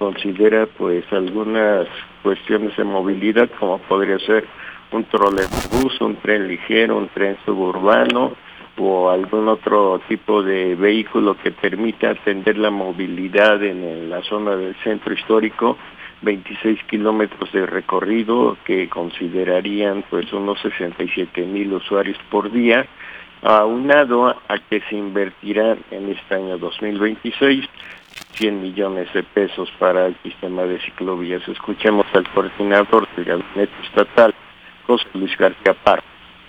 considera pues algunas cuestiones de movilidad, como podría ser un trolebús, un tren ligero, un tren suburbano o algún otro tipo de vehículo que permita atender la movilidad en la zona del centro histórico. 26 kilómetros de recorrido que considerarían pues unos 67,000 usuarios por día, aunado a que se invertirán en este año 2026 100 millones de pesos para el sistema de ciclovías. Escuchemos al coordinador del Gabinete Estatal, José Luis García Parra.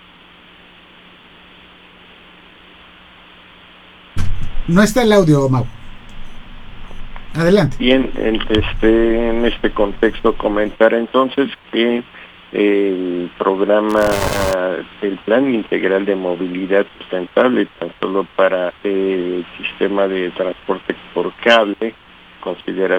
No está el audio, Mau. Adelante. Bien, en este contexto comentar entonces que el programa, el Plan Integral de Movilidad Sustentable, tan solo para el sistema de transporte por cable, considera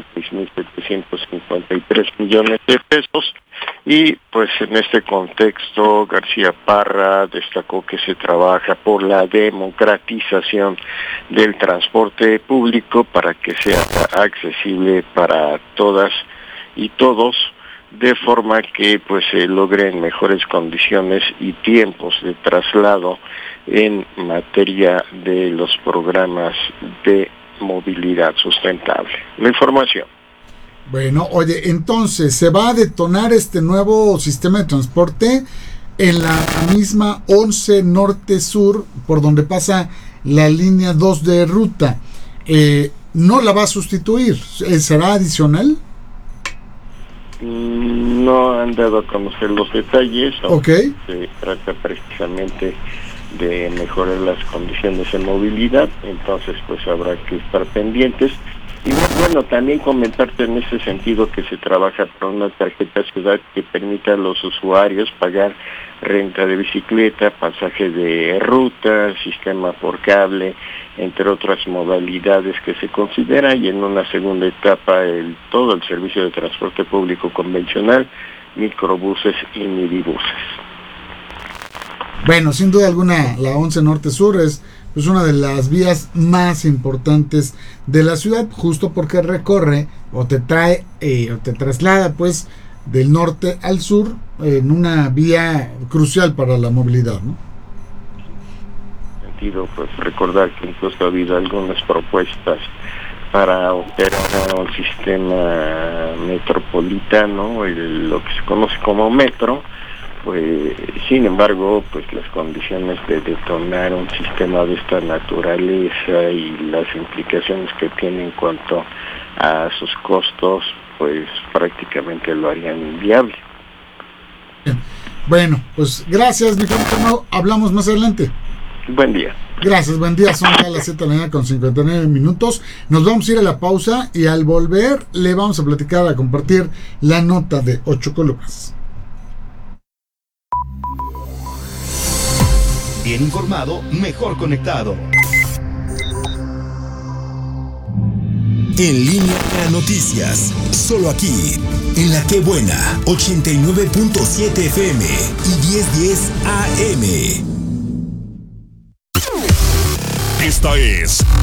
6,753 millones de pesos, y pues en este contexto García Parra destacó que se trabaja por la democratización del transporte público para que sea accesible para todas y todos, de forma que pues se logren mejores condiciones y tiempos de traslado en materia de los programas de movilidad sustentable. La información. Bueno, oye, entonces, ¿se va a detonar este nuevo sistema de transporte en la misma 11 Norte-Sur, por donde pasa la línea 2 de ruta? ¿No la va a sustituir? ¿Será adicional? No han dado a conocer los detalles. Okay. Se trata precisamente de mejorar las condiciones de movilidad, entonces pues habrá que estar pendientes. Y bueno, también comentarte en ese sentido que se trabaja por una tarjeta ciudad que permita a los usuarios pagar renta de bicicleta, pasaje de ruta, sistema por cable, entre otras modalidades que se considera, y en una segunda etapa todo el servicio de transporte público convencional, microbuses y minibuses. Bueno, sin duda alguna, la 11 Norte-Sur es pues una de las vías más importantes de la ciudad, justo porque recorre o te trae o te traslada pues del norte al sur en una vía crucial para la movilidad, ¿no? Sentido, pues recordar que incluso ha habido algunas propuestas para operar un sistema metropolitano, lo que se conoce como metro. Pues, sin embargo, pues las condiciones de detonar un sistema de esta naturaleza y las implicaciones que tiene en cuanto a sus costos, pues prácticamente lo harían inviable. Bueno, pues gracias, mi compañero. Hablamos más adelante. Buen día. Gracias, buen día. Son ya las 7 de la mañana con 59 minutos. Nos vamos a ir a la pausa y al volver le vamos a platicar, a compartir la nota de 8 columnas. Bien informado, mejor conectado. En línea noticias, solo aquí, en La Qué Buena, 89.7 FM y 1010 AM. Esta es